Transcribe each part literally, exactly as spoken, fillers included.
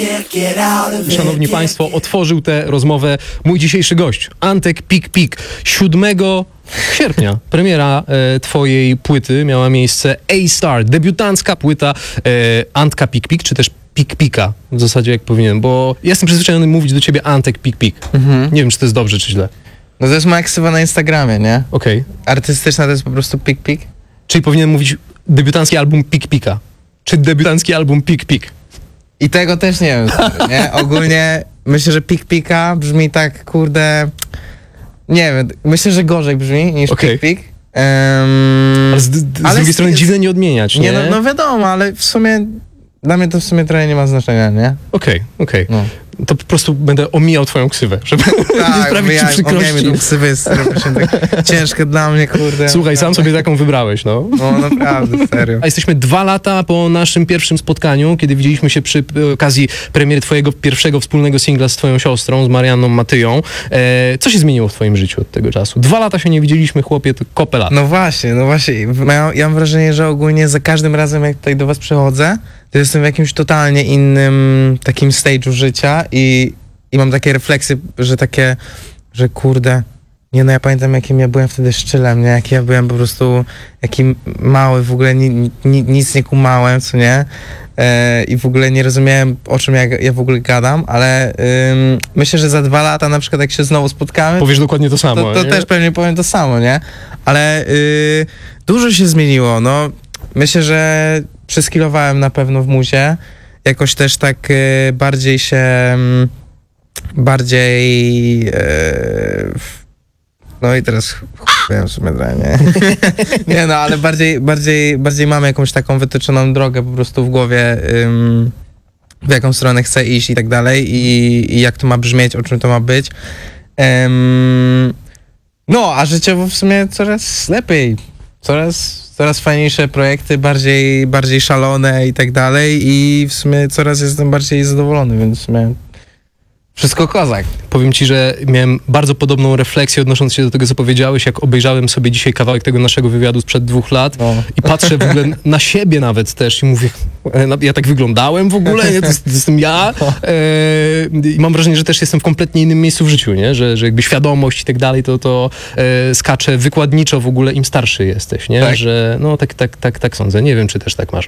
Szanowni Państwo, otworzył tę rozmowę mój dzisiejszy gość, Antek Pik Pik. siódmego sierpnia premiera e, twojej płyty miała miejsce A-Star, debiutancka płyta e, Antka Pik Pik, czy też Pik Pika, w zasadzie jak powinien, bo jestem przyzwyczajony mówić do ciebie Antek Pik Pik. Mhm. Nie wiem, czy to jest dobrze, czy źle. No to jest moja ksywa na Instagramie, nie? Okej. Okay. Artystyczna to jest po prostu Pik Pik. Czyli powinien mówić debiutancki album Pik Pika, czy debiutancki album Pik Pik. I tego też nie wiem, nie? Ogólnie myślę, że Pik Pika brzmi tak, kurde... Nie wiem, myślę, że gorzej brzmi niż okay. Pik Pik. Um, ale z, z ale drugiej strony dziwne nie odmieniać, nie? Nie, no, no wiadomo, ale w sumie... Dla mnie to w sumie trochę nie ma znaczenia, nie? Okej, okay, okej. Okay. No. To po prostu będę omijał twoją ksywę, żeby tak, nie sprawić ci przykrości. Tak, tą ksywę jest tak ciężkie dla mnie, kurde. Słuchaj, sam sobie taką wybrałeś, no. No naprawdę, serio. A jesteśmy dwa lata po naszym pierwszym spotkaniu, kiedy widzieliśmy się przy okazji premiery twojego pierwszego wspólnego singla z twoją siostrą, z Marianną Matyją. E, co się zmieniło w twoim życiu od tego czasu? Dwa lata się nie widzieliśmy, chłopie, to kopę lat. No właśnie, no właśnie. Ja, ja mam wrażenie, że ogólnie za każdym razem, jak tutaj do was przychodzę, to jestem w jakimś totalnie innym takim stage'u życia i, i mam takie refleksje, że takie, że kurde, nie no ja pamiętam jakim ja byłem wtedy szczylem, nie, jaki ja byłem po prostu, jaki mały, w ogóle ni, ni, nic nie kumałem, co nie, e, i w ogóle nie rozumiałem, o czym ja, ja w ogóle gadam, ale ym, myślę, że za dwa lata na przykład jak się znowu spotkamy, powiesz dokładnie to samo, to, to też pewnie powiem to samo, nie, ale y, dużo się zmieniło, no, myślę, że przeskilowałem na pewno w muzie, jakoś też tak y, bardziej się, y, bardziej, y, no i teraz wiem w sumie, nie? Nie no, ale bardziej, bardziej, bardziej mam jakąś taką wytyczoną drogę po prostu w głowie, y, w jaką stronę chcę iść i tak dalej i, i jak to ma brzmieć, o czym to ma być. Ym, no, a życiowo w sumie coraz lepiej, coraz coraz fajniejsze projekty, bardziej, bardziej szalone i tak dalej i w sumie coraz jestem bardziej zadowolony, więc w sumie wszystko kozak. Powiem ci, że miałem bardzo podobną refleksję odnosząc się do tego, co powiedziałeś, jak obejrzałem sobie dzisiaj kawałek tego naszego wywiadu sprzed dwóch lat no. i patrzę w ogóle na siebie nawet też i mówię, ja tak wyglądałem w ogóle, nie? To, jest, to jestem ja e, i mam wrażenie, że też jestem w kompletnie innym miejscu w życiu, nie? Że, że jakby świadomość i tak dalej, to, to e, skacze wykładniczo w ogóle im starszy jesteś, nie? Tak. Że no tak, tak, tak, tak sądzę. Nie wiem, czy też tak masz.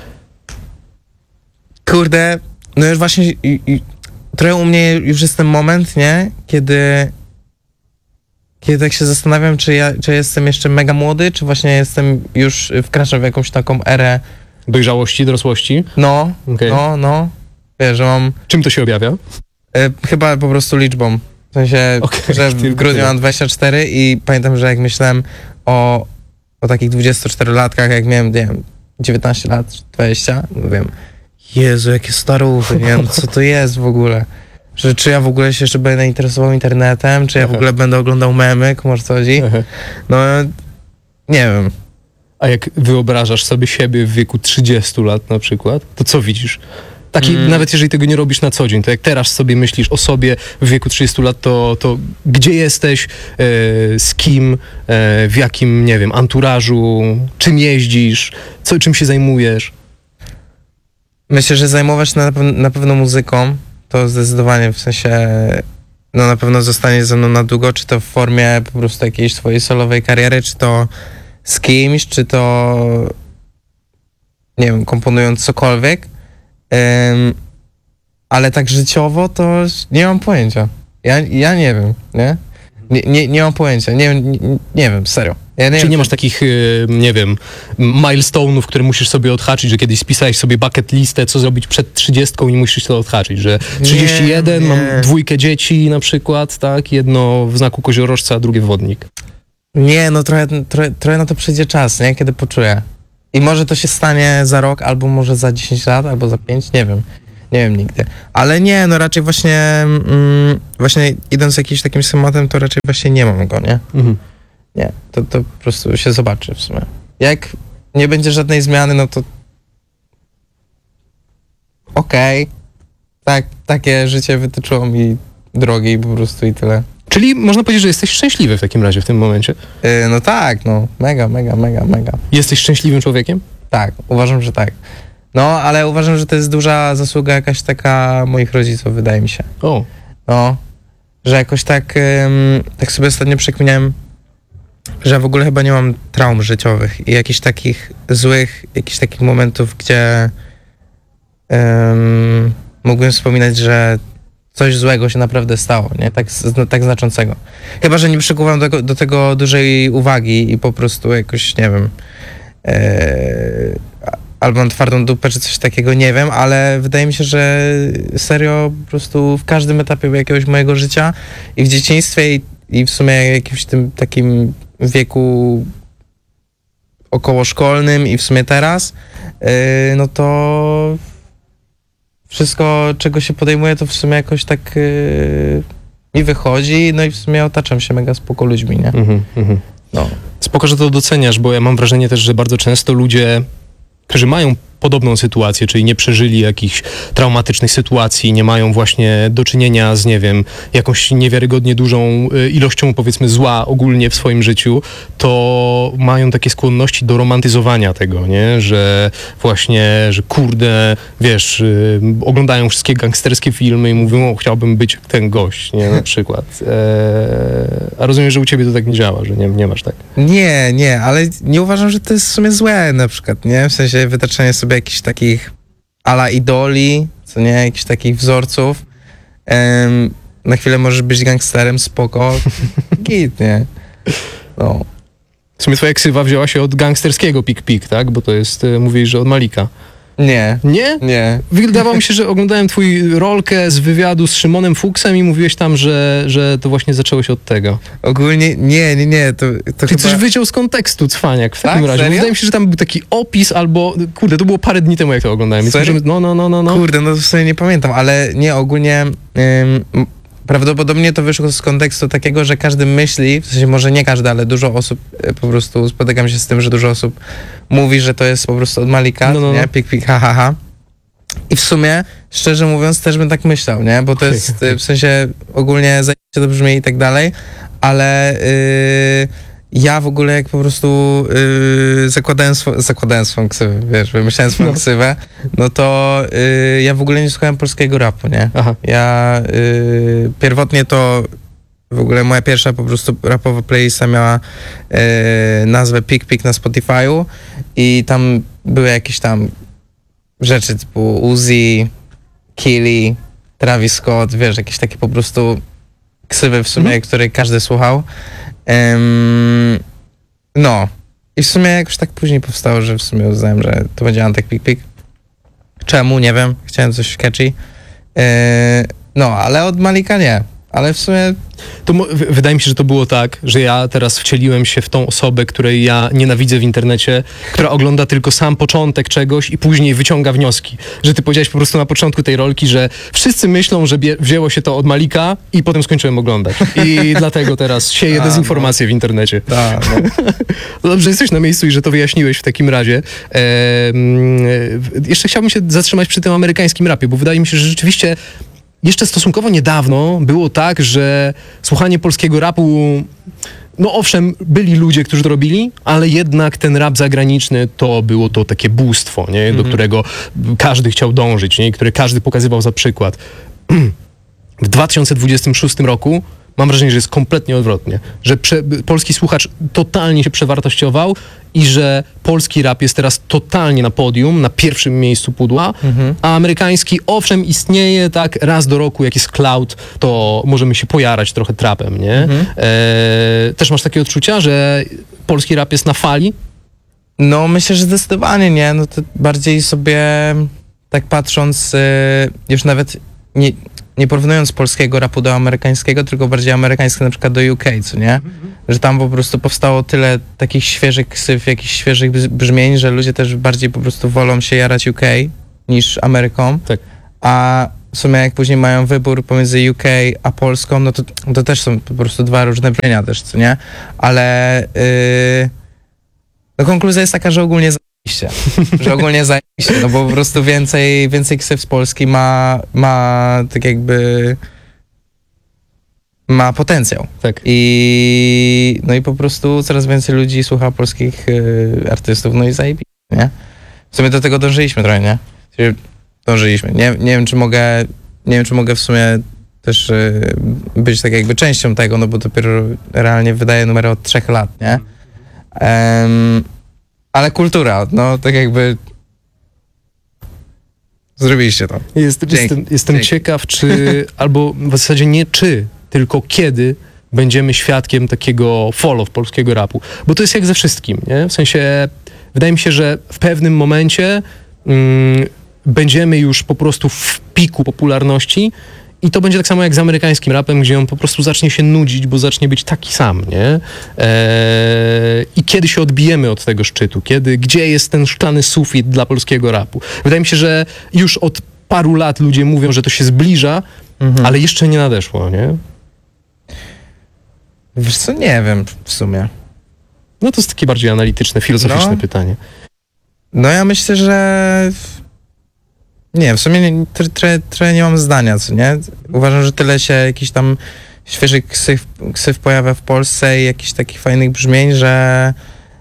Kurde, no już właśnie i, i, trochę u mnie już jest ten moment, nie? Kiedy kiedy tak się zastanawiam, czy ja, czy jestem jeszcze mega młody, czy właśnie jestem już, wkraczam w jakąś taką erę dojrzałości, dorosłości? No, okay. no, no. Wiesz, że mam... Czym to się objawia? E, chyba po prostu liczbą. W sensie, okay, że w grudniu mam dwadzieścia cztery i pamiętam, że jak myślałem o, o takich dwudziestoczterolatkach, jak miałem, nie wiem, dziewiętnaście lat, dwadzieścia, mówię, Jezu, jakie staruchy, nie wiem, co to jest w ogóle. Że czy ja w ogóle się jeszcze będę interesował internetem, czy ja w ogóle będę oglądał memy, może co chodzi? No, nie wiem. A jak wyobrażasz sobie siebie w wieku trzydziestu lat na przykład, to co widzisz? Taki, mm. Nawet jeżeli tego nie robisz na co dzień, to jak teraz sobie myślisz o sobie w wieku trzydziestu lat, to, to gdzie jesteś, e, z kim, e, w jakim, nie wiem, anturażu, czym jeździsz, co, czym się zajmujesz? Myślę, że zajmować na, na pewno muzyką, to zdecydowanie, w sensie, no na pewno zostanie ze mną na długo, czy to w formie po prostu jakiejś swojej solowej kariery, czy to z kimś, czy to, nie wiem, komponując cokolwiek, um, ale tak życiowo to nie mam pojęcia. Ja, ja nie wiem, nie? Nie, nie, nie mam pojęcia, nie, nie, nie wiem, serio. Ja nie Czyli wiem, nie masz takich, nie wiem, milestone'ów, które musisz sobie odhaczyć, że kiedyś spisałeś sobie bucket listę, co zrobić przed trzydziestką i musisz to odhaczyć, że trzydzieści jeden, nie, nie. mam dwójkę dzieci na przykład, tak, jedno w znaku koziorożca, a drugie wodnik. Nie, no trochę, trochę, trochę na to przyjdzie czas, nie, kiedy poczuję. I może to się stanie za rok, albo może za dziesięć lat, albo za pięć, nie wiem. Nie wiem nigdy. Ale nie, no raczej właśnie, mm, właśnie idąc jakimś takim schematem, to raczej właśnie nie mam go, nie? Mhm. Nie, to, to po prostu się zobaczy w sumie. Jak nie będzie żadnej zmiany, no to okej. Okay. Tak, takie życie wytyczyło mi drogi po prostu i tyle. Czyli można powiedzieć, że jesteś szczęśliwy w takim razie w tym momencie? Yy, no tak, no. Mega, mega, mega, mega. Jesteś szczęśliwym człowiekiem? Tak, uważam, że tak. No, ale uważam, że to jest duża zasługa jakaś taka moich rodziców, wydaje mi się. O, No, że jakoś tak, ym, tak sobie ostatnio przekminiałem, że w ogóle chyba nie mam traum życiowych i jakichś takich złych, jakichś takich momentów, gdzie ym, mógłbym wspominać, że coś złego się naprawdę stało, nie? Tak, z- tak znaczącego. Chyba, że nie przykuwam do, do tego dużej uwagi i po prostu jakoś, nie wiem, yy, albo mam twardą dupę, czy coś takiego, nie wiem, ale wydaje mi się, że serio po prostu w każdym etapie jakiegoś mojego życia i w dzieciństwie i, i w sumie jakimś tym takim wieku okołoszkolnym i w sumie teraz, yy, no to wszystko, czego się podejmuję, to w sumie jakoś tak yy, mi wychodzi, no i w sumie otaczam się mega spoko ludźmi, nie? mhm, mhm. No. Spoko, że to doceniasz, bo ja mam wrażenie też, że bardzo często ludzie, którzy mają podobną sytuację, czyli nie przeżyli jakichś traumatycznych sytuacji, nie mają właśnie do czynienia z, nie wiem, jakąś niewiarygodnie dużą y, ilością, powiedzmy, zła ogólnie w swoim życiu, to mają takie skłonności do romantyzowania tego, nie? Że właśnie, że kurde, wiesz, y, oglądają wszystkie gangsterskie filmy i mówią, o, chciałbym być jak ten gość, nie? Na przykład. Eee, a rozumiem, że u ciebie to tak nie działa, że nie, nie masz tak. Nie, nie, ale nie uważam, że to jest w sumie złe na przykład, nie? W sensie wytaczanie sobie jakichś takich ala idoli, co nie? Jakichś takich wzorców. Em, na chwilę możesz być gangsterem, spoko. Git, nie? No. W sumie twoja ksywa wzięła się od gangsterskiego Pik Pik, tak? Bo to jest, y, mówisz, że od Malika. Nie, Nie? nie. Wydawało mi się, że oglądałem twój rolkę z wywiadu z Szymonem Fuksem i mówiłeś tam, że, że to właśnie zaczęło się od tego. Ogólnie nie, nie, nie. To, to Ty chyba... coś wyciął z kontekstu, cwaniak, w Tak? takim razie. Serio? Wydaje mi się, że tam był taki opis albo, kurde, to było parę dni temu, jak to oglądałem. Więc Serio? możemy, no, no, no, no, no. Kurde, no w sumie nie pamiętam, ale nie, ogólnie ym, prawdopodobnie to wyszło z kontekstu takiego, że każdy myśli, w sensie może nie każdy, ale dużo osób, y, po prostu spotykam się z tym, że dużo osób mówi, że to jest po prostu od Malika, No, no, no. nie? Pik, pik, ha, ha, ha. I w sumie, szczerze mówiąc, też bym tak myślał, nie? Bo to jest y, w sensie ogólnie zajebiście to brzmi i tak dalej, ale y, ja w ogóle jak po prostu y, zakładałem, swo- zakładałem swoją ksywę, wiesz, wymyślałem swoją No. ksywę, no to y, ja w ogóle nie słuchałem polskiego rapu, nie? Aha. Ja y, pierwotnie to w ogóle moja pierwsza po prostu rapowa playlista miała y, nazwę Pik Pik na Spotify'u i tam były jakieś tam rzeczy typu Uzi, Killy, Travis Scott, wiesz, jakieś takie po prostu ksywy w sumie, Mhm. której każdy słuchał. Em, no. I w sumie jakoś tak później powstało, że w sumie uznałem, że to będzie Antek Pik Pik. Czemu? Nie wiem. Chciałem coś catchy. E, no, ale od Malika nie. Ale w sumie To mo- w- wydaje mi się, że to było tak, że ja teraz wcieliłem się w tą osobę, której ja nienawidzę w internecie, która ogląda tylko sam początek czegoś i później wyciąga wnioski. Że ty powiedziałeś po prostu na początku tej rolki, że wszyscy myślą, że bie- wzięło się to od Malika i potem skończyłem oglądać. I dlatego teraz sieję A, dezinformację w internecie. tak, no. No dobrze, jesteś na miejscu i że to wyjaśniłeś w takim razie. Ehm, w- jeszcze chciałbym się zatrzymać przy tym amerykańskim rapie, bo wydaje mi się, że rzeczywiście jeszcze stosunkowo niedawno było tak, że słuchanie polskiego rapu, no owszem, byli ludzie, którzy to robili, ale jednak ten rap zagraniczny to było to takie bóstwo, nie? Do Mhm. którego każdy chciał dążyć, nie? Które każdy pokazywał za przykład. W dwa tysiące dwudziestym szóstym roku mam wrażenie, że jest kompletnie odwrotnie. Że prze, polski słuchacz totalnie się przewartościował i że polski rap jest teraz totalnie na podium, na pierwszym miejscu pudła, Mhm. a amerykański owszem istnieje tak raz do roku, jak jest cloud, to możemy się pojarać trochę trapem, nie? Mhm. E, też masz takie odczucia, że polski rap jest na fali? No myślę, że zdecydowanie nie, no to bardziej sobie tak patrząc, y, już nawet nie, nie porównując polskiego rapu do amerykańskiego, tylko bardziej amerykańskiego na przykład do U K, co nie? Że tam po prostu powstało tyle takich świeżych ksyw, jakichś świeżych bz- brzmień, że ludzie też bardziej po prostu wolą się jarać U K niż Ameryką. Tak. A w sumie jak później mają wybór pomiędzy U K a Polską, no to, to też są po prostu dwa różne brzmienia też, co nie? Ale yy, no konkluzja jest taka, że ogólnie zajebiście. Że ogólnie zajebiście, no bo po prostu więcej, więcej ksyw z Polski ma, ma tak jakby ma potencjał. Tak. I no i po prostu coraz więcej ludzi słucha polskich y, artystów, no i zajebiście, nie? w sumie do tego dążyliśmy trochę, nie? Czyli dążyliśmy. Nie, nie wiem, czy mogę, nie wiem, czy mogę w sumie też y, być tak jakby częścią tego, no bo dopiero realnie wydaję numery od trzech lat, nie? Um, ale kultura, no tak jakby zrobiliście to. Jest, Dzięki. jestem jestem Dzięki. ciekaw, czy, albo w zasadzie nie czy, tylko kiedy będziemy świadkiem takiego follow polskiego rapu. Bo to jest jak ze wszystkim, nie? W sensie, wydaje mi się, że w pewnym momencie mm, będziemy już po prostu w piku popularności i to będzie tak samo jak z amerykańskim rapem, gdzie on po prostu zacznie się nudzić, bo zacznie być taki sam, nie? Eee, I kiedy się odbijemy od tego szczytu? Kiedy, gdzie jest ten szklany sufit dla polskiego rapu? Wydaje mi się, że już od paru lat ludzie mówią, że to się zbliża, Mhm. ale jeszcze nie nadeszło, nie? Wiesz co, nie wiem w sumie. No to jest takie bardziej analityczne, filozoficzne No. pytanie. No ja myślę, że nie, w sumie nie, tr- tr- trochę nie mam zdania, co nie? Uważam, że tyle się jakiś tam świeży ksyw, ksyw pojawia w Polsce i jakichś takich fajnych brzmień, że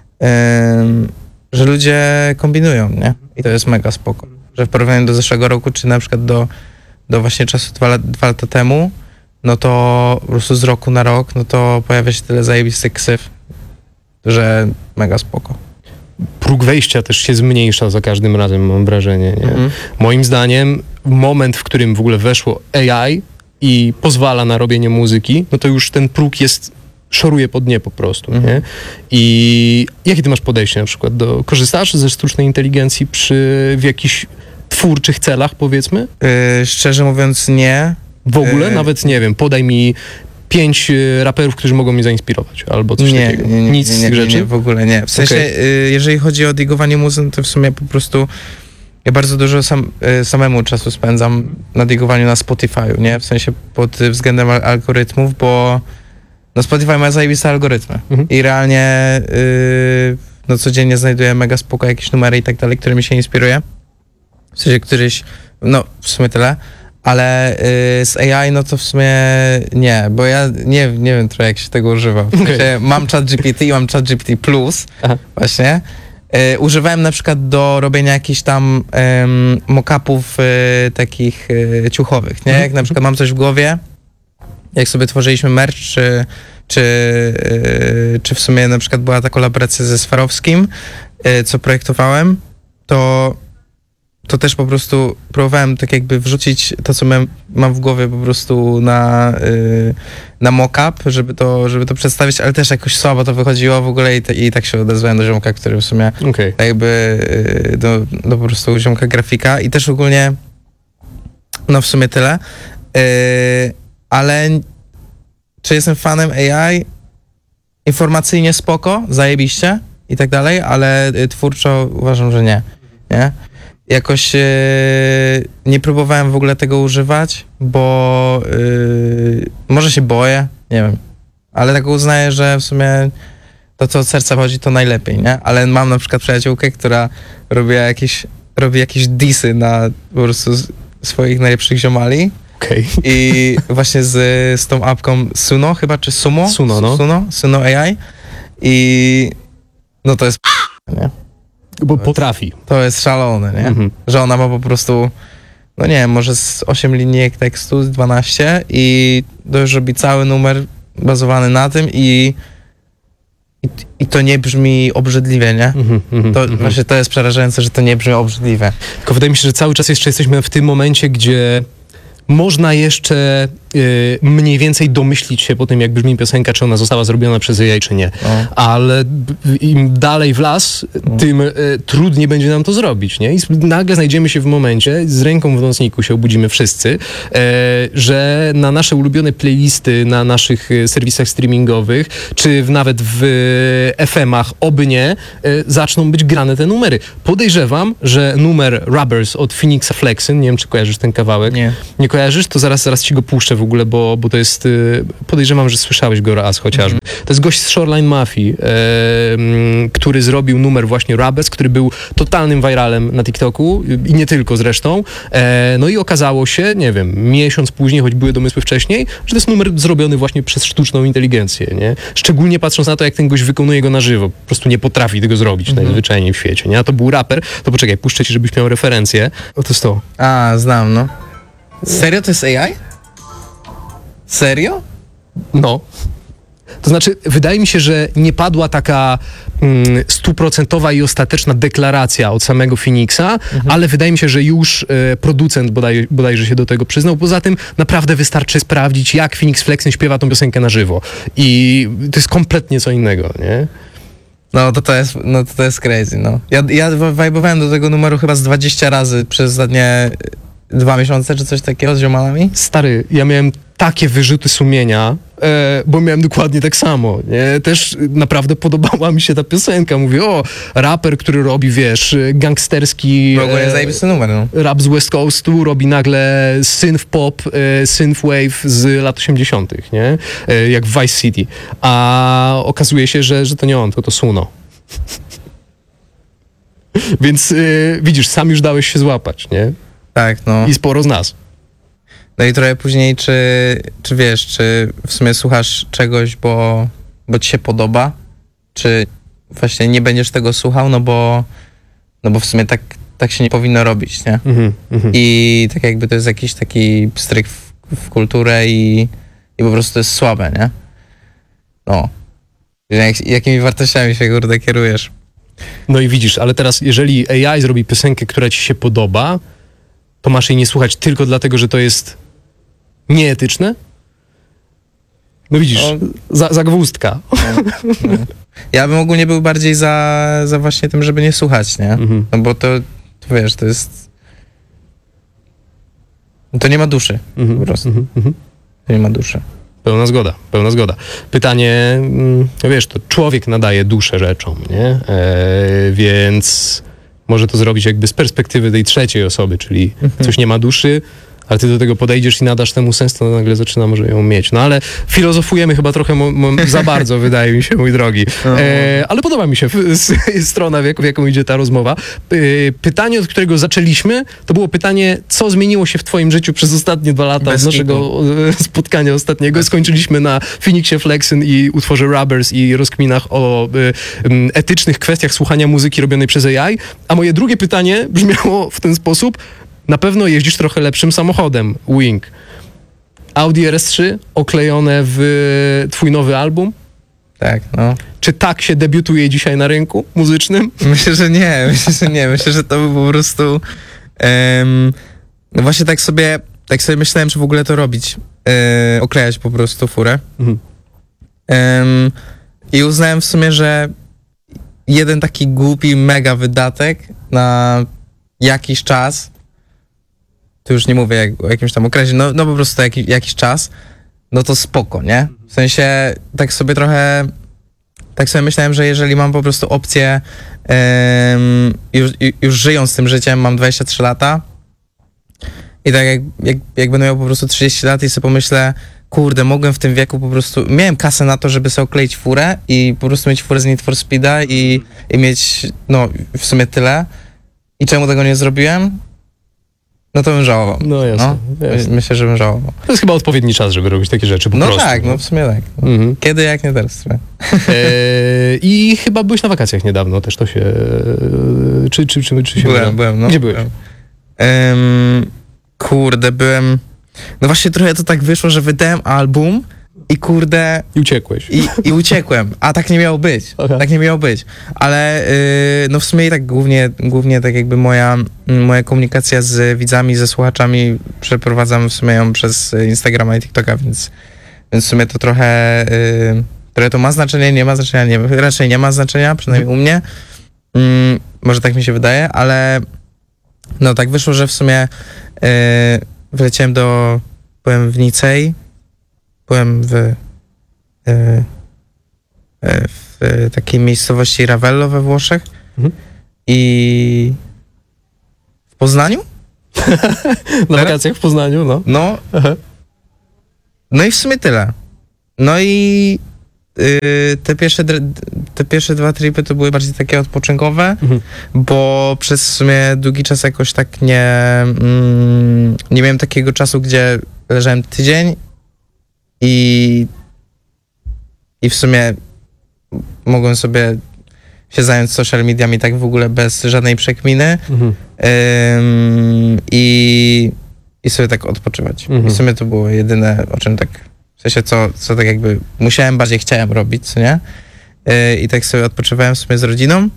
ym, że ludzie kombinują, nie? I to jest mega spoko. Że w porównaniu do zeszłego roku, czy na przykład do, do właśnie czasu dwa, lat, dwa lata temu, no to po prostu z roku na rok, no to pojawia się tyle zajebistych ksyw, że mega spoko. Próg wejścia też się zmniejsza za każdym razem, mam wrażenie, nie? Mhm. Moim zdaniem moment, w którym w ogóle weszło A I i pozwala na robienie muzyki, no to już ten próg jest, szoruje po dnie po prostu, Mhm. nie? I jakie ty masz podejście na przykład do, korzystasz ze sztucznej inteligencji przy, w jakichś twórczych celach, powiedzmy? Yy, szczerze mówiąc nie. W ogóle? Yy. Nawet, nie wiem, podaj mi pięć y, raperów, którzy mogą mnie zainspirować, albo coś Nie, takiego. nie, nie, Nic nie, z nie, tych rzeczy? Nie, w ogóle nie. W sensie, Okej. y, jeżeli chodzi o digowanie muzy, no to w sumie po prostu ja bardzo dużo sam, y, samemu czasu spędzam na digowaniu na Spotify'u, nie? W sensie pod względem al- algorytmów, bo no Spotify ma zajebiste algorytmy Mhm. i realnie y, no codziennie znajduję mega spoko jakieś numery i tak dalej, którymi się inspiruję. W sensie któryś, no w sumie tyle. Ale y, z A I no to w sumie nie, bo ja nie, nie wiem trochę jak się tego używa. W sensie Okej. mam ChatGPT i mam ChatGPT Plus Aha. właśnie. Y, używałem na przykład do robienia jakichś tam um, mock-upów y, takich y, ciuchowych, nie? Mhm. Jak na przykład mam coś w głowie, jak sobie tworzyliśmy merch, czy, czy, y, czy w sumie na przykład była ta kolaboracja ze Swarowskim, y, co projektowałem, to to też po prostu próbowałem tak jakby wrzucić to, co mam, mam w głowie po prostu na, y, na mock-up, żeby to, żeby to przedstawić, ale też jakoś słabo to wychodziło w ogóle i, te, i tak się odezwałem do ziomka, który w sumie Okej. tak jakby y, do, do po prostu ziomka grafika i też ogólnie no w sumie tyle, y, ale czy jestem fanem A I? Informacyjnie spoko, zajebiście i tak dalej, ale y, twórczo uważam, że nie, nie? Jakoś e, nie próbowałem w ogóle tego używać, bo e, może się boję, nie wiem, ale tak uznaję, że w sumie to, co od serca chodzi, to najlepiej, nie? Ale mam na przykład przyjaciółkę, która robi jakieś, robi jakieś disy na po prostu z swoich najlepszych ziomali Okej. i właśnie z, z tą apką Suno chyba, czy Sumo? Suno, no. Suno, Suno A I i no to jest nie? Bo potrafi. To jest szalone, nie? Mhm. Że ona ma po prostu, no nie wiem, może z osiem linijek tekstu, z dwanaście i to już robi cały numer bazowany na tym i, i, i to nie brzmi obrzydliwie, nie? Mhm, mhm, To mhm. właśnie to jest przerażające, że to nie brzmi obrzydliwie. Tylko wydaje mi się, że cały czas jeszcze jesteśmy w tym momencie, gdzie można jeszcze y, mniej więcej domyślić się po tym, jak brzmi piosenka, czy ona została zrobiona przez A I, czy nie. No. Ale b- im dalej w las, tym y, trudniej będzie nam to zrobić, nie? I s- nagle znajdziemy się w momencie, z ręką w nocniku się obudzimy wszyscy, e, że na nasze ulubione playlisty, na naszych y, serwisach streamingowych, czy w, nawet w y, F M-ach, oby nie, y, zaczną być grane te numery. Podejrzewam, że numer Rubbers od Phoenixa Flexyn, nie wiem, czy kojarzysz ten kawałek, Nie. nie kojarzysz, to zaraz, zaraz ci go puszczę w ogóle, bo, bo to jest, y, podejrzewam, że słyszałeś go raz chociażby. Mhm. To jest gość z Shoreline Mafii, e, m, który zrobił numer właśnie Rubbers, który był totalnym viralem na TikToku i nie tylko zresztą. E, no i okazało się, nie wiem, miesiąc później, choć były domysły wcześniej, że to jest numer zrobiony właśnie przez sztuczną inteligencję, nie? Szczególnie patrząc na to, jak ten gość wykonuje go na żywo. Po prostu nie potrafi tego zrobić Mhm. najzwyczajniej w świecie, nie? A to był raper. To poczekaj, puszczę ci, żebyś miał referencję. O, to jest to. A, znam, no. Serio to jest A I? Serio? No. To znaczy, wydaje mi się, że nie padła taka mm, stuprocentowa i ostateczna deklaracja od samego Phoenixa, mhm. ale wydaje mi się, że już e, producent bodaj, bodajże się do tego przyznał. Poza tym naprawdę wystarczy sprawdzić, jak Phoenix Flexen śpiewa tą piosenkę na żywo. I to jest kompletnie co innego, nie? No to to jest, no to to jest crazy, no. Ja, ja wajbowałem do tego numeru chyba z dwadzieścia razy przez ostatnie dwa miesiące, czy coś takiego z ziomalami. Stary, ja miałem takie wyrzuty sumienia, e, bo miałem dokładnie tak samo, nie? Też naprawdę podobała mi się ta piosenka. Mówię, o, raper, który robi, wiesz, gangsterski W ogóle jest e, zajebisty numer, no. rap z West Coastu, robi nagle synth pop, e, synth wave z lat osiemdziesiątych, nie? E, jak w Vice City. A okazuje się, że, że to nie on, to to Suno. Więc e, widzisz, sam już dałeś się złapać, nie? Tak, no. I sporo z nas. No i trochę później, czy, czy wiesz, czy w sumie słuchasz czegoś, bo, bo ci się podoba, czy właśnie nie będziesz tego słuchał, no bo, no bo w sumie tak, tak się nie powinno robić, nie? Mhm, mhm. I tak jakby to jest jakiś taki pstryk w, w kulturę i, i po prostu to jest słabe, nie? No. Jak, jakimi wartościami się, kurde, kierujesz? No i widzisz, ale teraz jeżeli A I zrobi piosenkę, która ci się podoba, to masz jej nie słuchać tylko dlatego, że to jest nieetyczne? No widzisz, No. za, zagwózdka. No. Ja bym ogólnie był bardziej za, za właśnie tym, żeby nie słuchać, nie? Mhm. No bo to, to wiesz, to jest... To nie ma duszy, Mhm, po prostu. mhm, mhm. To nie ma duszy. Pełna zgoda, pełna zgoda. Pytanie, mm, wiesz, to człowiek nadaje duszę rzeczom, nie? E, więc może to zrobić jakby z perspektywy tej trzeciej osoby, czyli coś nie ma duszy, ale ty do tego podejdziesz i nadasz temu sens, to nagle zaczyna może ją mieć. No ale filozofujemy chyba trochę mo, mo, za bardzo, wydaje mi się, mój drogi. E, ale podoba mi się f, s, strona, w, jak, w jaką idzie ta rozmowa. E, pytanie, od którego zaczęliśmy, to było pytanie, co zmieniło się w twoim życiu przez ostatnie dwa lata Bez od naszego e, spotkania ostatniego. Skończyliśmy na Phoenixie Flexen i utworze Rubbers i rozkminach o e, m, etycznych kwestiach słuchania muzyki robionej przez A I. A moje drugie pytanie brzmiało w ten sposób: na pewno jeździsz trochę lepszym samochodem, Wing. Audi R S trzy oklejone w twój nowy album? Tak, no. Czy tak się debiutuje dzisiaj na rynku muzycznym? Myślę, że nie, myślę, że nie. Myślę, że to by po prostu... Um, no właśnie tak sobie, tak sobie myślałem, czy w ogóle to robić. E, oklejać po prostu furę. Mhm. Um, I uznałem w sumie, że jeden taki głupi mega wydatek na jakiś czas, to już nie mówię jak, o jakimś tam okresie, no, no po prostu jakiś, jakiś czas, no to spoko, nie? W sensie tak sobie trochę, tak sobie myślałem, że jeżeli mam po prostu opcję, um, już, już żyjąc tym życiem, mam dwadzieścia trzy lata i tak jak, jak, jak będę miał po prostu trzydzieści lat i sobie pomyślę, kurde, mogłem w tym wieku po prostu, miałem kasę na to, żeby sobie okleić furę i po prostu mieć furę z Need for Speeda i, i mieć, no w sumie tyle. I czemu tego nie zrobiłem? No to bym żałował. No jasne, No, jasne. myślę, że bym żałował. To jest chyba odpowiedni czas, żeby robić takie rzeczy po No prostu. tak, no w sumie tak. Mhm. Kiedy, jak nie teraz. E, I chyba byłeś na wakacjach niedawno, też to się... e, Czy, czy, czy, czy się Byłem, mylę? byłem, no. Gdzie byłeś? Byłem. Um, kurde, byłem... No właśnie trochę to tak wyszło, że wydałem album i kurde... I uciekłeś. I, i uciekłem, a tak nie miało być. Aha. Tak nie miało być. Ale yy, no w sumie i tak głównie, głównie tak jakby moja, moja komunikacja z widzami, ze słuchaczami przeprowadzam w sumie ją przez Instagrama i TikToka, więc, więc w sumie to trochę, yy, trochę to ma znaczenie, nie ma znaczenia, nie, raczej nie ma znaczenia, przynajmniej u mnie. Yy, może tak mi się wydaje, ale no tak wyszło, że w sumie yy, wleciałem do, byłem w Nicei, byłem w, y, y, w takiej miejscowości Ravello we Włoszech Mhm. i w Poznaniu? Na wakacjach w Poznaniu, no. No Aha. no i w sumie tyle. No i yy, te, pierwsze, dr- te pierwsze dwa tripy to były bardziej takie odpoczynkowe, Mhm. bo przez w sumie długi czas jakoś tak nie, mm, nie miałem takiego czasu, gdzie leżałem tydzień i, i w sumie mogłem sobie się zająć social mediami tak w ogóle bez żadnej przekminy Mhm. ym, i, i sobie tak odpoczywać. Mhm. I w sumie to było jedyne, o czym tak, w sensie co, co tak jakby musiałem, bardziej chciałem robić, co nie? Yy, I tak sobie odpoczywałem w sumie z rodziną.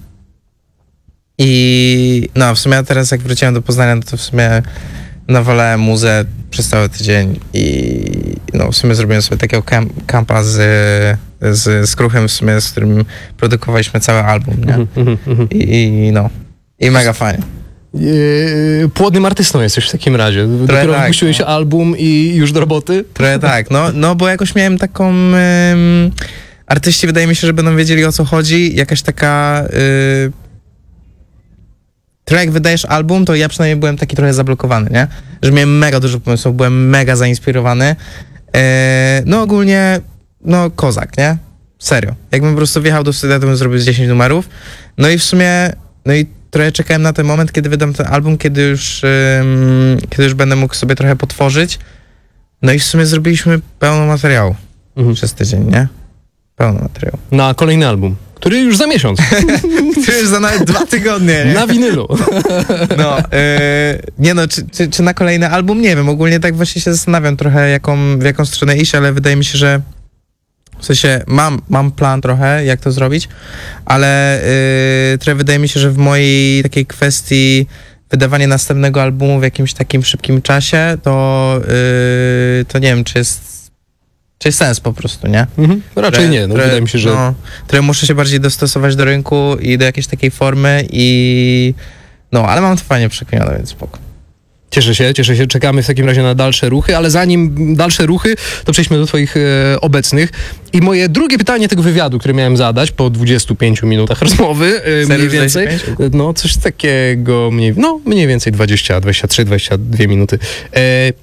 I no, w sumie teraz jak wróciłem do Poznania, no to w sumie nawalałem muzę przez cały tydzień i no, w sumie zrobiłem sobie takiego kam- kampa z, z, z Kruchem, w sumie, z którym produkowaliśmy cały album, nie? Mhm, mhm, mhm. I, i no, i mega fajnie. Yy, płodnym artystą jesteś w takim razie. Dopiero tak, wypuściłeś no. album i już do roboty? Trochę tak, no, no bo jakoś miałem taką... Ym, artyści wydaje mi się, że będą wiedzieli, o co chodzi. Jakaś taka... Y, trochę jak wydajesz album, to ja przynajmniej byłem taki trochę zablokowany, nie? Że miałem mega dużo pomysłów, byłem mega zainspirowany. E, no ogólnie, no kozak, nie? Serio. Jakbym po prostu wjechał do studia, to bym zrobił z dziesięć numerów. No i w sumie, no i trochę czekałem na ten moment, kiedy wydam ten album, kiedy już, ym, kiedy już będę mógł sobie trochę potworzyć. No i w sumie zrobiliśmy pełno materiału Mhm. przez tydzień, nie? Pełno materiału. Na kolejny album, który już za miesiąc. Który już za nawet dwa tygodnie, nie? Na winylu. No, yy, nie no, czy, czy, czy na kolejny album? Nie wiem, ogólnie tak właśnie się zastanawiam trochę, jaką, w jaką stronę iść, ale wydaje mi się, że w sensie mam, mam plan trochę, jak to zrobić, ale yy, trochę wydaje mi się, że w mojej takiej kwestii wydawanie następnego albumu w jakimś takim szybkim czasie, to, yy, to nie wiem, czy jest czy jest sens po prostu, nie? Mhm. Raczej Trochę- nie, no trochę- wydaje mi się, że... No, trochę muszę się bardziej dostosować do rynku i do jakiejś takiej formy i... No, ale mam to fajnie przekminione, więc spoko. Cieszę się, cieszę się. Czekamy w takim razie na dalsze ruchy, ale zanim dalsze ruchy, to przejdźmy do twoich e, obecnych. I moje drugie pytanie tego wywiadu, które miałem zadać po dwudziestu pięciu minutach rozmowy, e, mniej już więcej. dwadzieścia pięć? No, coś takiego, mniej, no, mniej więcej dwadzieścia, dwadzieścia trzy, dwadzieścia dwie minuty. E,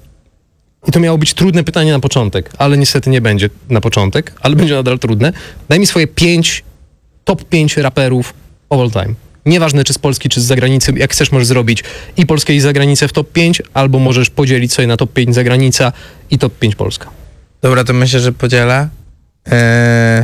I to miało być trudne pytanie na początek, ale niestety nie będzie na początek, ale będzie nadal trudne. Daj mi swoje pięć, top pięć raperów of all time. Nieważne, czy z Polski, czy z zagranicy, jak chcesz, możesz zrobić i Polskę, i zagranicę w top pięć, albo możesz podzielić sobie na top pięć zagranica i top pięć Polska. Dobra, to myślę, że podzielę. Eee,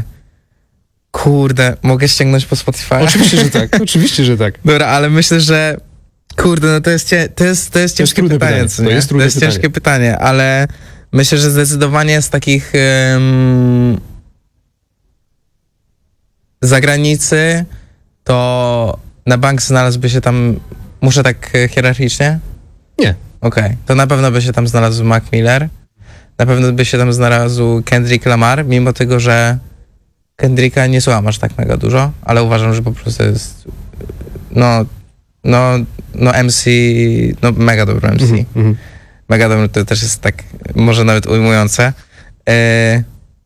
kurde, mogę ściągnąć po Spotify? Oczywiście, że tak. Oczywiście, że tak. Dobra, ale myślę, że kurde, no to jest, cie, to jest, to jest To jest ciężkie trudne pytanie, pytanie. co To nie? jest trudne to jest pytanie. ciężkie pytanie, ale myślę, że zdecydowanie z takich um, zagranicy to na bank znalazłby się tam, muszę tak e, hierarchicznie? Nie. Okej, to na pewno by się tam znalazł Mac Miller, na pewno by się tam znalazł Kendrick Lamar, mimo tego, że Kendricka nie słucham aż tak mega dużo, ale uważam, że po prostu jest no, no, no M C, no mega dobry M C. Mhm, mhm. Mega dobry, to też jest tak, może nawet ujmujące. E,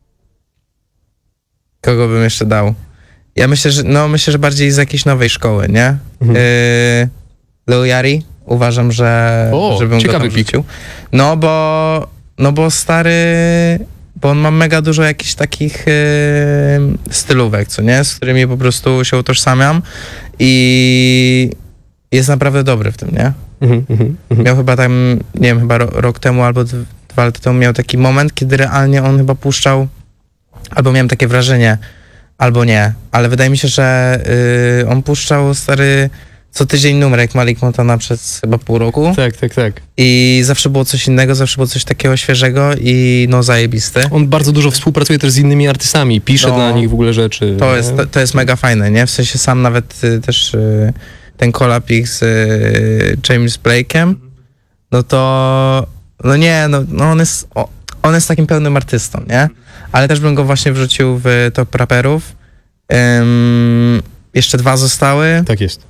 kogo bym jeszcze dał? Ja myślę, że no myślę, że bardziej z jakiejś nowej szkoły, nie? Mhm. E, Lil Yachty, uważam, że O, żebym go ciekawy tam pik. rzucił. No bo, no bo stary, bo on ma mega dużo jakichś takich e, stylówek, co nie? Z którymi po prostu się utożsamiam i jest naprawdę dobry w tym, nie? Mhm, mhm, mhm. Miał chyba tam, nie wiem, chyba ro, rok temu albo d- dwa lata temu miał taki moment, kiedy realnie on chyba puszczał, albo miałem takie wrażenie, albo nie, ale wydaje mi się, że y, on puszczał stary co tydzień numer jak Malik Montana przez chyba pół roku Tak, tak, tak. i zawsze było coś innego, zawsze było coś takiego świeżego i no zajebisty. On bardzo dużo współpracuje też z innymi artystami, pisze No, dla nich w ogóle rzeczy. To jest, to, to jest mega fajne, nie? W sensie sam nawet y, też y, ten collab ich z y, James Blake'em, no to, no nie, no, no on jest, o, on jest takim pełnym artystą, nie? Ale też bym go właśnie wrzucił w top raperów. Ym, jeszcze dwa zostały. Tak jest.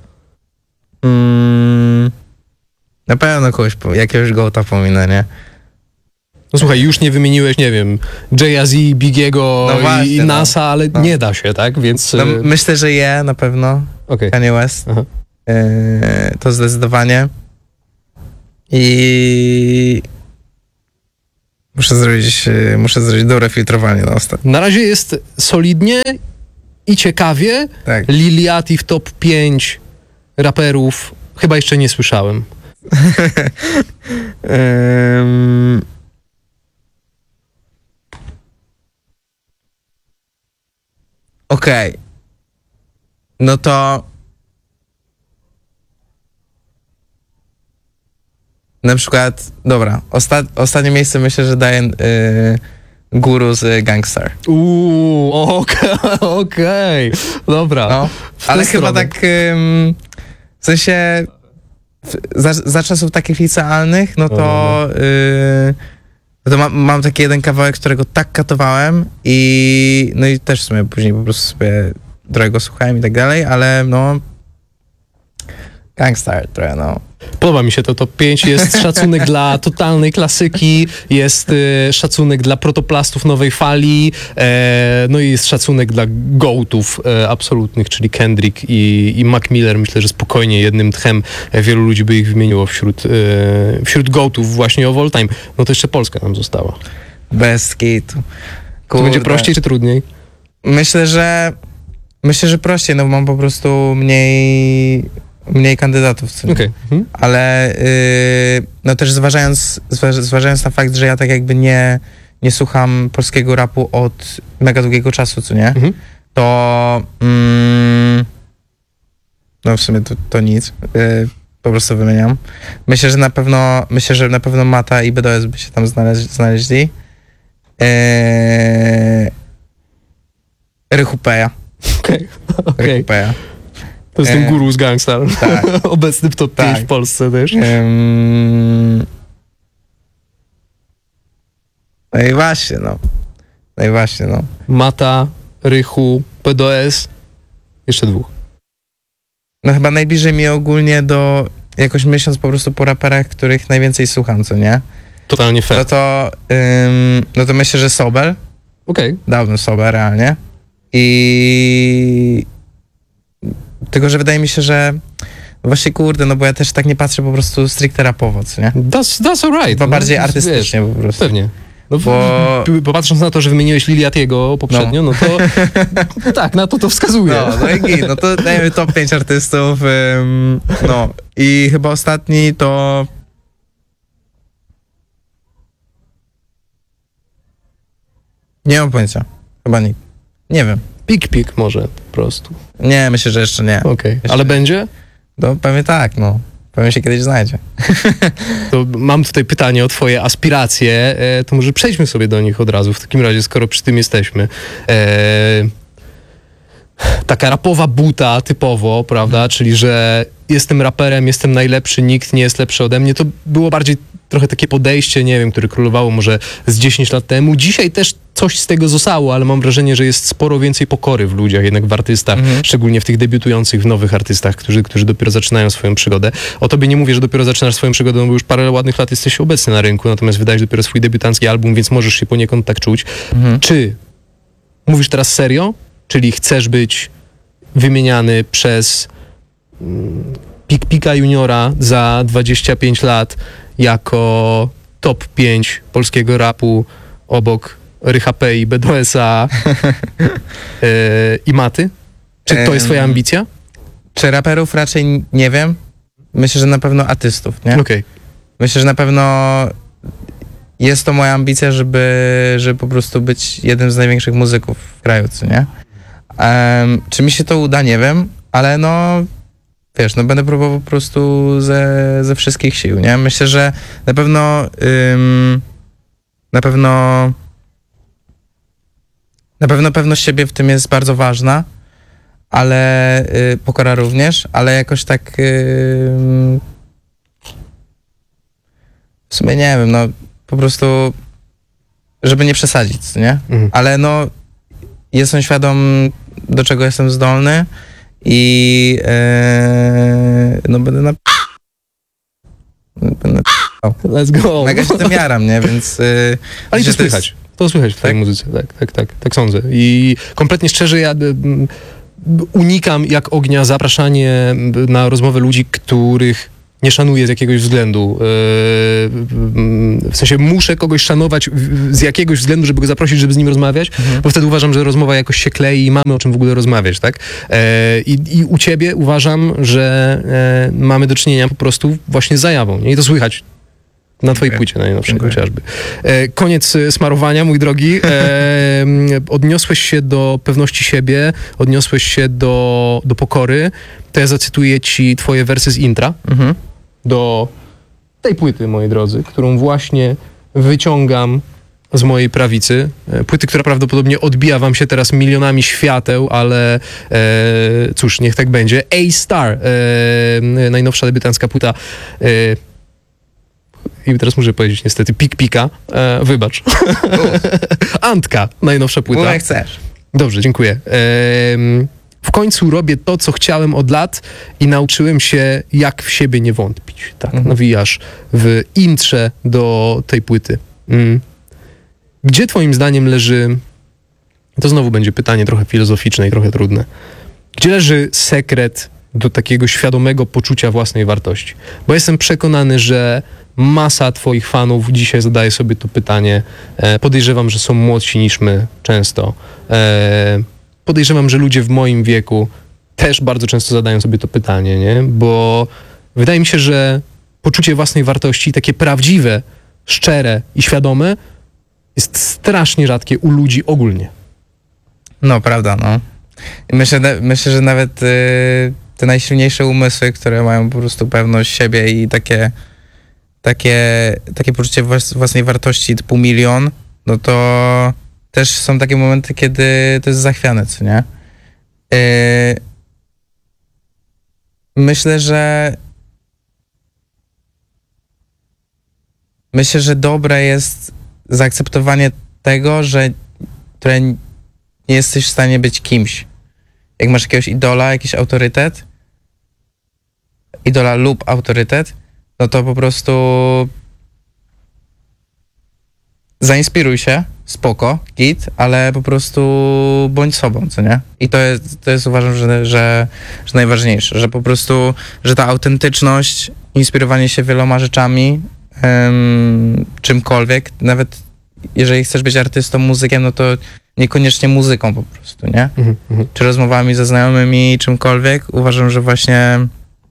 Ym, na pewno kogoś, po- jakiegoś gołta pominę, nie? No słuchaj, już nie wymieniłeś, nie wiem, Jay-Z, Bigiego No właśnie, i no. NASA, ale No. nie da się, tak? Więc... No, e, myślę, że je na pewno, Okej. Kanye West. Aha. Yy, to zdecydowanie. I Muszę zrobić, y, muszę zrobić dobre filtrowanie na ostatnio. Na razie jest solidnie i ciekawie. Tak. Liliati w top pięć raperów chyba jeszcze nie słyszałem. Ym... Okej. No to... Na przykład, dobra, osta- ostatnie miejsce myślę, że daję y, Guru z Gangstar. Uuu, okej, okej. Dobra. No, w tę ale chyba stronę. tak ym, w sensie w, za, za czasów takich licealnych, no to, No, no, y, no to mam, mam taki jeden kawałek, którego tak katowałem i no i też w sumie później po prostu sobie trochę go słuchałem i tak dalej, ale no Gangstar trochę, no. Podoba mi się to top pięć. Jest szacunek dla totalnej klasyki, jest y, szacunek dla protoplastów nowej fali, e, no i jest szacunek dla gołtów e, absolutnych, czyli Kendrick i, i Mac Miller. Myślę, że spokojnie jednym tchem e, wielu ludzi by ich wymieniło wśród, e, wśród gołtów właśnie of all time. No to jeszcze Polska nam została. Bez kitu. To będzie Kurde. prościej czy trudniej? Myślę, że myślę, że prościej, no bo mam po prostu mniej mniej kandydatów, co nie? Okej. Mhm. Ale yy, no też zważając, zważ, zważając na fakt, że ja tak jakby nie, nie słucham polskiego rapu od mega długiego czasu, co nie? Mhm. To mm, no w sumie to, to nic. Yy, po prostu wymieniam. Myślę, że na pewno myślę, że na pewno Mata i B D S by się tam znaleźli. znaleźli. Yy, Rychupeja. Okej. Okej. Rychupeja. To jest ten E, guru z Gangstar. tak. Obecny w top pięć Tak. w Polsce też. Ym... No i właśnie, no. No i właśnie, no. Mata, Rychu, P D S. Jeszcze dwóch. No chyba najbliżej mi ogólnie do, jakoś myśląc po prostu po raperach, których najwięcej słucham, co nie? Totalnie fair. No to, ym, no to myślę, że Sobel. Okej. Dałbym Sobel realnie. I... Tylko, że wydaje mi się, że właśnie kurde, no bo ja też tak nie patrzę po prostu stricte rapowo, co nie? That's, that's alright. Chyba No, bardziej wiesz, artystycznie po prostu. Pewnie. No, Bo- bo... bo patrząc na to, że wymieniłeś Liliatiego poprzednio, no, to tak, na to to wskazuje. No, no i git, no to dajemy top pięć artystów, ym, no i chyba ostatni to... Nie mam pojęcia, chyba nikt. Nie wiem. Pik, pik może po prostu. Nie, myślę, że jeszcze nie. Okej. Jeszcze- Ale będzie? No pewnie tak, no. Pewnie się kiedyś znajdzie. To mam tutaj pytanie o twoje aspiracje, e, to może przejdźmy sobie do nich od razu, w takim razie, skoro przy tym jesteśmy. E, taka rapowa buta typowo, prawda, czyli że jestem raperem, jestem najlepszy, nikt nie jest lepszy ode mnie, to było bardziej trochę takie podejście, nie wiem, które królowało może z dziesięć lat temu. Dzisiaj też coś z tego zostało, ale mam wrażenie, że jest sporo więcej pokory w ludziach, jednak w artystach, Mhm. szczególnie w tych debiutujących, w nowych artystach, którzy, którzy dopiero zaczynają swoją przygodę. O tobie nie mówię, że dopiero zaczynasz swoją przygodę, no bo już parę ładnych lat jesteś obecny na rynku, natomiast wydajesz dopiero swój debiutancki album, więc możesz się poniekąd tak czuć. Mhm. Czy mówisz teraz serio? Czyli chcesz być wymieniany przez mm, Pik Pika Juniora za dwadzieścia pięć lat jako top pięć polskiego rapu obok Rycha P i B D S-a yy, i Maty? Czy to jest twoja Em, ambicja? Czy raperów raczej nie wiem. Myślę, że na pewno artystów, nie? Okej. Myślę, że na pewno jest to moja ambicja, żeby, żeby po prostu być jednym z największych muzyków w kraju, co nie? Um, czy mi się to uda, nie wiem, ale no wiesz, no będę próbował po prostu ze, ze wszystkich sił, nie? Myślę, że na pewno ym, na pewno na pewno pewność siebie w tym jest bardzo ważna, ale y, pokora również, ale jakoś tak ym, w sumie nie wiem, no po prostu żeby nie przesadzić, co nie? Mhm. Ale no jestem świadom, do czego jestem zdolny i e, no będę na... Będę Let's go. mega się tym jaram, nie? Więc... E, Ale i to że to jest- słychać. To słychać w twojej Tak? muzyce. Tak, tak, tak, tak sądzę. I kompletnie szczerze ja mm, unikam jak ognia zapraszanie na rozmowę ludzi, których nie szanuję z jakiegoś względu. Yy, w sensie muszę kogoś szanować z jakiegoś względu, żeby go zaprosić, żeby z nim rozmawiać, mhm. bo wtedy uważam, że rozmowa jakoś się klei i mamy o czym w ogóle rozmawiać, tak? Yy, i, I u ciebie uważam, że yy, mamy do czynienia po prostu właśnie z zajawą, nie? I to słychać na twojej płycie najnowszej chociażby. E, koniec smarowania, mój drogi. E, odniosłeś się do pewności siebie, odniosłeś się do, do pokory. To ja zacytuję ci twoje wersy z intra mhm. do tej płyty, moi drodzy, którą właśnie wyciągam z mojej prawicy. E, płyty, która prawdopodobnie odbija wam się teraz milionami świateł, ale e, cóż, niech tak będzie. A-Star, e, najnowsza debiutancka płyta. E, I teraz muszę powiedzieć niestety Pik Pika. E, wybacz. Antka, najnowsza płyta. Mów jak chcesz. Dobrze, dziękuję. E, w końcu robię to, co chciałem od lat i nauczyłem się, jak w siebie nie wątpić. Tak, mhm. nawijasz w intrze do tej płyty. Mm. Gdzie twoim zdaniem leży, to znowu będzie pytanie trochę filozoficzne i trochę trudne, gdzie leży sekret do takiego świadomego poczucia własnej wartości? Bo jestem przekonany, że masa twoich fanów dzisiaj zadaje sobie to pytanie. E, podejrzewam, że są młodsi niż my często. E, podejrzewam, że ludzie w moim wieku też bardzo często zadają sobie to pytanie, nie? Bo wydaje mi się, że poczucie własnej wartości, takie prawdziwe, szczere i świadome, jest strasznie rzadkie u ludzi ogólnie. No, prawda, no. Myślę, myślę że nawet y, te najsilniejsze umysły, które mają po prostu pewność siebie i takie takie, takie poczucie własnej wartości typu milion, no to też są takie momenty, kiedy to jest zachwiane, co nie? Yy, myślę, że myślę, że dobre jest zaakceptowanie tego, że które nie jesteś w stanie być kimś. Jak masz jakiegoś idola, jakiś autorytet, idola lub autorytet, no to po prostu zainspiruj się, spoko, git, ale po prostu bądź sobą, co nie? I to jest, to jest uważam, że, że, że najważniejsze, że po prostu, że ta autentyczność, inspirowanie się wieloma rzeczami, um, czymkolwiek, nawet jeżeli chcesz być artystą, muzykiem, no to niekoniecznie muzyką po prostu, nie? Mhm, czy rozmowami ze znajomymi, czymkolwiek, uważam, że właśnie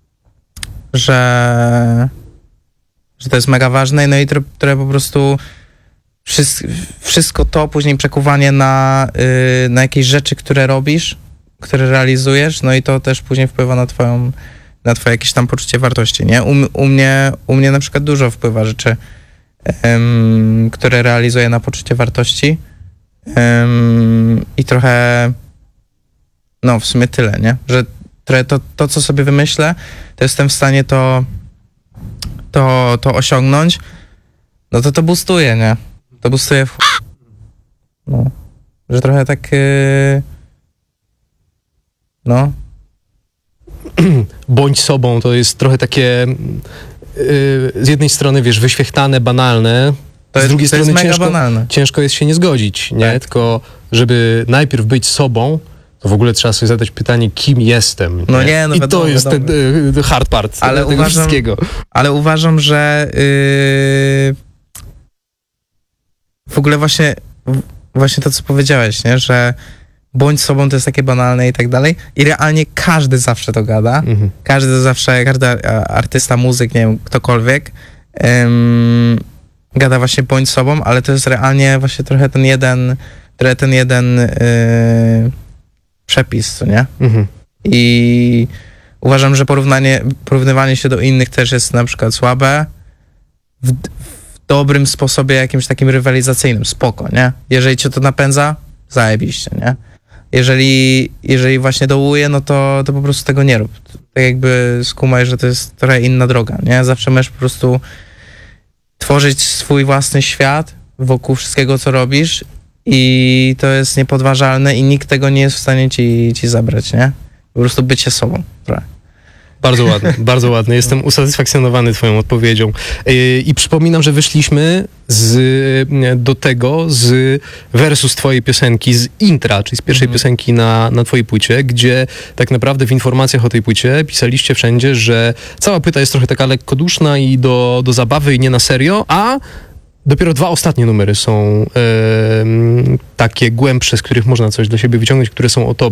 że, że to jest mega ważne, no i które po prostu wszystko, wszystko to później przekuwanie na, yy, na jakieś rzeczy, które robisz, które realizujesz, no i to też później wpływa na twoją, na twoje jakieś tam poczucie wartości, nie? U, u, mnie, u mnie na przykład dużo wpływa rzeczy, ym, które realizuję na poczucie wartości ym, i trochę, no w sumie tyle, nie? Że to, to, co sobie wymyślę, to jestem w stanie to, to, to osiągnąć, no to to boostuje, nie? To boostuje w... No. Że trochę tak... Yy... No. Bądź sobą, to jest trochę takie yy, z jednej strony, wiesz, wyświechtane, banalne, to z jest, drugiej to strony jest ciężko, banalne. ciężko jest się nie zgodzić, nie? Tak. Tylko żeby najpierw być sobą, to w ogóle trzeba sobie zadać pytanie, kim jestem. Nie? No nie, no I wiadomo, to jest wiadomo. ten y, hard part ale tego uważam, wszystkiego. Ale uważam, że yy, w ogóle właśnie, właśnie to, co powiedziałeś, nie? Że bądź sobą to jest takie banalne i tak dalej. I realnie każdy zawsze to gada. Mhm. Każdy zawsze, każdy artysta, muzyk, nie wiem, ktokolwiek ym, gada właśnie bądź sobą, ale to jest realnie właśnie trochę ten jeden, trochę ten jeden yy, przepis, co nie? Mhm. I uważam, że porównanie, porównywanie się do innych też jest na przykład słabe. W, w dobrym sposobie, jakimś takim rywalizacyjnym, spoko, nie? Jeżeli cię to napędza, zajebiście, nie? Jeżeli, jeżeli właśnie dołuje, no to, to po prostu tego nie rób. Tak jakby skumaj, że to jest trochę inna droga, nie? Zawsze możesz po prostu tworzyć swój własny świat wokół wszystkiego, co robisz i to jest niepodważalne i nikt tego nie jest w stanie ci, ci zabrać, nie? Po prostu bycie sobą trochę. Bardzo ładne, bardzo ładne. Jestem usatysfakcjonowany twoją odpowiedzią. Yy, I przypominam, że wyszliśmy z, do tego z versus twojej piosenki, z intra, czyli z pierwszej Mhm. piosenki na, na twojej płycie, gdzie tak naprawdę w informacjach o tej płycie pisaliście wszędzie, że cała płyta jest trochę taka lekkoduszna i do, do zabawy i nie na serio, a dopiero dwa ostatnie numery są em, takie głębsze, z których można coś dla siebie wyciągnąć, które są o tobie.